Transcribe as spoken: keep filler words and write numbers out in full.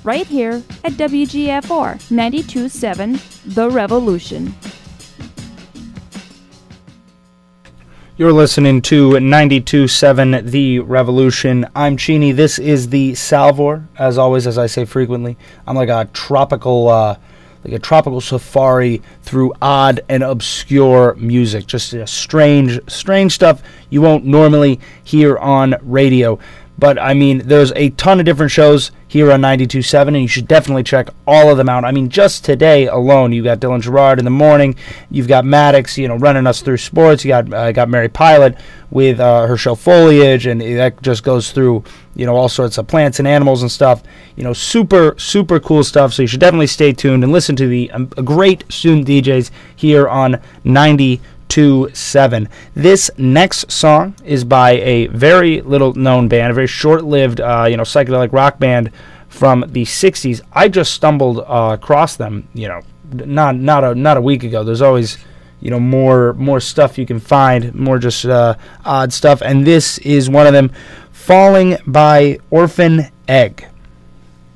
right here at W G F R ninety-two point seven The Revolution. You're listening to ninety-two point seven The Revolution. I'm Cheney. This is the Salvor. As always, as I say frequently, I'm like a tropical, uh, like a tropical safari through odd and obscure music. Just uh, strange, strange stuff you won't normally hear on radio. But, I mean, there's a ton of different shows here on ninety-two point seven, and you should definitely check all of them out. I mean, just today alone, you've got Dylan Gerard in the morning. You've got Maddox, you know, running us through sports. You got uh, got Mary Pilot with uh, her show Foliage, and that just goes through, you know, all sorts of plants and animals and stuff. You know, super, super cool stuff. So you should definitely stay tuned and listen to the um, great student D Js here on ninety-two point seven. This next song is by a very little known band, a very short-lived, uh, you know, psychedelic rock band from the sixties. I just stumbled uh, across them, you know, not not a not a week ago. There's always, you know, more more stuff you can find, more just uh, odd stuff, and this is one of them. Falling by Orphan Egg.